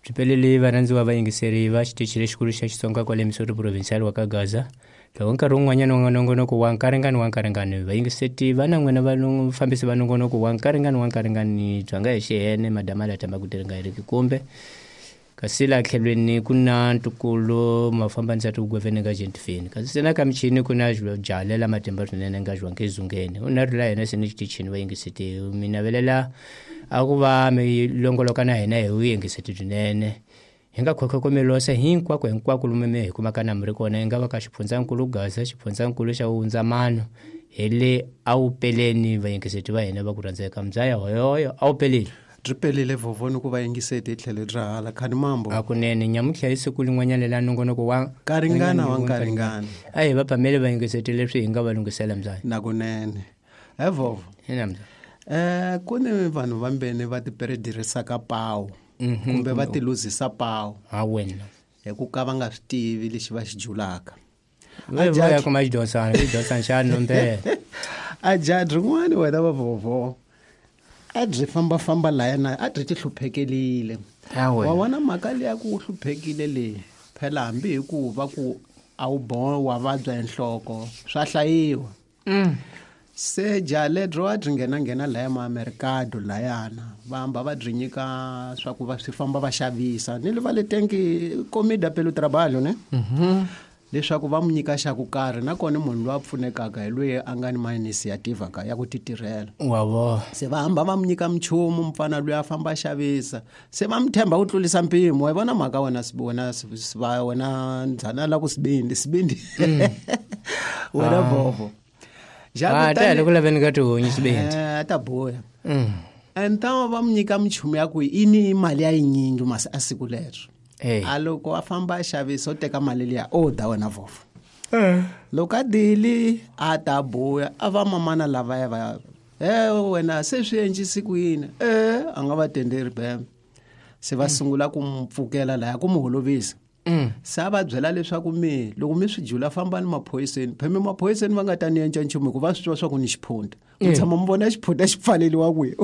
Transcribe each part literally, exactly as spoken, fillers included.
Tripelele varandziwa vayingiseri va xitichi lexikulu xa Xitsonga kwale Missouri provincial wa ka Gaza. Loko nkarhi wun'wanyana wa nongonoko wa nkaringani wa nkaringani vayingiseti va na n'wina vafambisi va nongonoko wa nkaringani wa nkaringani bya nga hi xihene madama la tamba ku tiringa heriki kumbe kasi la tlhelweni ku na ntukulu mafambanisa tukugwevene ka jentifini kasi sena ka michini ku na jalela matimba swinene nga jwa nkizungeni u na rila yena sini xitichini vayingiseti mina velela a ku va mi longoloka na hina hi vuyingiseti swinene hi nga khokhokomelosa hinkwako hinkwako lumeme hi kumaka na mi ri kona hi nga va ka xifundzankulu Gaza xifundzankulu xa Hundzamano hi le a wu peleni vayingiseti va hina va ku rhandzeka mdzaya hoyoyo a wu peleni Tripelele vovoni ku vayingiseti hi tlhelo ra hala khani mambo a kunene nyamutlha hi siku lin'wanyana la nongonoko wa karingana wa nkaringana a hi va phamele vayingiseti leswi hi nga va lungisela mdzaya na kunene he vovo hina mdzaya eh ku ni vanhu vambene va tiperedirisa pawu kumbe va ti luzisa pawu ha wena hi ku ka va nga swi tivi lexi va xi julaka a ja ku ma xidosana xidosana xa nombe a ja rin'wana wena va vovo a byi famba famba layana a byi ti hluphekelile wa vona mhaka leya ku hluphekile leyi phela hambi hi ku va ku a wu boha wa vabya enhloko swa hlayiwa se jale dro a byi nghena nghena laya maamerikado layana va hamba va byi nyika swa ku va swi famba va xavisa ni le va le tenki comida pelo trabalho ne leswaku va mu nyika xa ku karhi nakona munhu loyi a pfunekaka hi loyi a nga ni ma-initiative ka ya ku titirhela wavo se va hamba va mu nyika mchumu mfana loyi a famba a xavisa se va mu themba ku tlulisa mpimo hi vona mhaka wena wena wena ndzhana la ku sibindi sibindi wena vovo a ta le ku laveni ka tihonyi sibindi a ta boya enta va mu nyika mchumu ya ku i ni mali ya yinyingi masi a siku lero a loko a famba a xavisa u teka mali liya o da wena vovo loko a dili a ta boya a va mamana lavaya va he wena se swi endlisi ku yini eh a nga va tenderi bem se va sungula ku mpfukela laya ku mu holovisa se a va byela leswaku mi loko mi swi jula famba ni maphoyiseni pheme maphoyiseni va nga ta ni endla nchumu ku va swi twa swa ku ni xiphunta ku tshama mi vona xiphunta xi pfaleliwa kwihi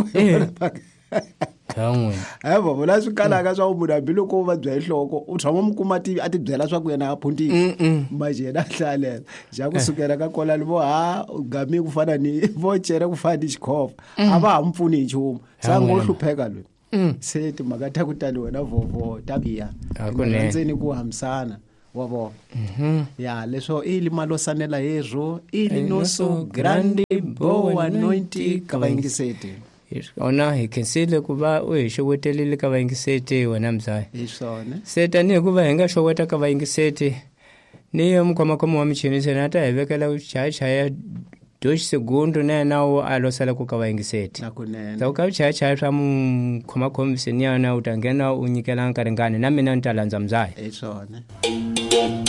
kan'we hayi vovo la swi kalaka swa munhu hambi loko u vabya hi nhloko u tshama mi kuma a ti byela swa ku yena a phuntile maje yena a hlalela xa kusukela ka kolani vo ha gami ku fana ni vo cere ku fana ni xikhova a va ha mi pfuni hi nchumu sa ngo hlupheka loyi se timhaka ta ku tani wena vovo ta biya ndzeni ku hambisana wa vona ya leswo ili malosanela hezwo ili noso grande boa anointing ka vayingiseti ona hi khensile ku va u hi xowetelile ka vayingiseti wena mdzaya hi swona se tanihi ku va hi nga xoweta ka vayingiseti ni yo mukhomakhoma wa michini se na ta hi vekela chayachaya doxi segundo na yena u a losela ku ka vayingiseti nakunene sa ka chayachaya swa mukhomakhomi se ni yana u ta nghena u nyikela nkaringani na mina ni ta landza mdzaya hi swona